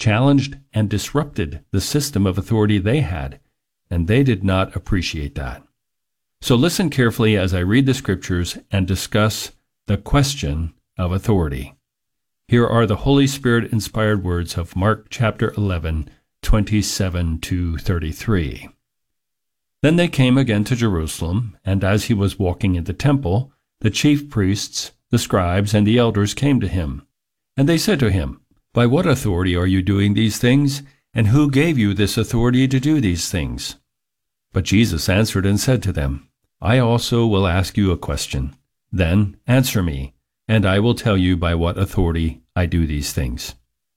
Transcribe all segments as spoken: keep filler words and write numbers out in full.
challenged and disrupted the system of authority they had, and they did not appreciate that. So listen carefully as I read the scriptures and discuss the question of authority. Here are the Holy Spirit-inspired words of Mark chapter eleven, twenty-seven to thirty-three. Then they came again to Jerusalem, and as he was walking in the temple, the chief priests, the scribes, and the elders came to him. And they said to him, "By what authority are you doing these things? And who gave you this authority to do these things?" But Jesus answered and said to them, "I also will ask you a question. Then answer me, and I will tell you by what authority I do these things.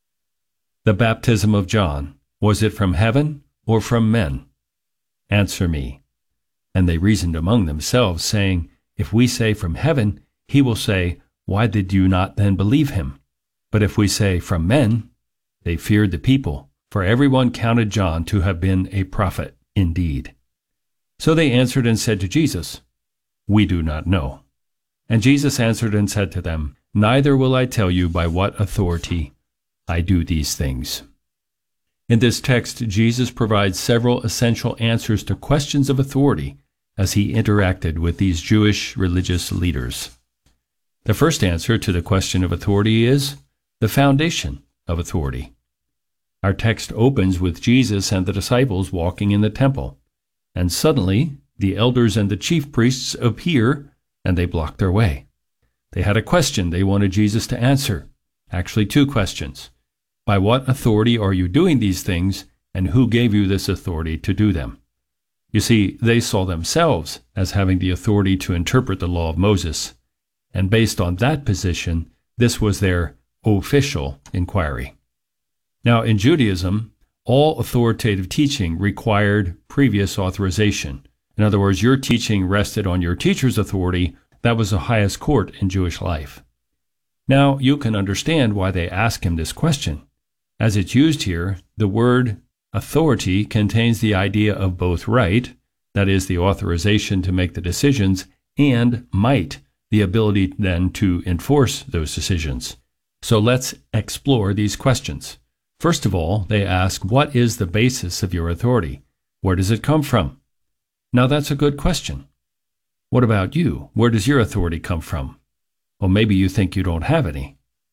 The baptism of John, was it from heaven or from men? Answer me." And they reasoned among themselves, saying, "If we say from heaven, he will say, 'Why did you not then believe him?' But if we say from men," they feared the people, for everyone counted John to have been a prophet indeed. So they answered and said to Jesus, "We do not know." And Jesus answered and said to them, "Neither will I tell you by what authority I do these things." In this text, Jesus provides several essential answers to questions of authority as he interacted with these Jewish religious leaders. The first answer to the question of authority is the foundation of authority. Our text opens with Jesus and the disciples walking in the temple, and suddenly the elders and the chief priests appear, and they block their way. They had a question they wanted Jesus to answer. Actually, two questions. By what authority are you doing these things, and who gave you this authority to do them? You see, they saw themselves as having the authority to interpret the law of Moses, and based on that position, this was their official inquiry. Now, in Judaism, all authoritative teaching required previous authorization. In other words, your teaching rested on your teacher's authority. That was the highest court in Jewish life. Now, you can understand why they ask him this question. As it's used here, the word authority contains the idea of both right, that is, the authorization to make the decisions, and might, the ability then to enforce those decisions. So let's explore these questions. First of all, they ask, what is the basis of your authority? Where does it come from? Now, that's a good question. What about you? Where does your authority come from? Well, maybe you think you don't have any.